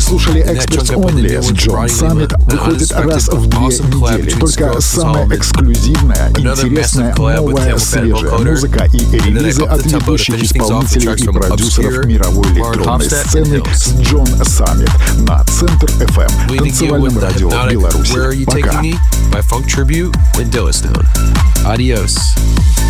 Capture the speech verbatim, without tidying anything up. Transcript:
слушали Experts Only с John Summit. Выходит раз в две недели. Только самая эксклюзивная, интересная, новая, свежая музыка и релизы от ведущих исполнителей и продюсеров мировой электронной сцены с John Summit на Центр эф эм, танцевальном радио Беларуси. Пока. By Funk Tribute and Dillastone. Adios.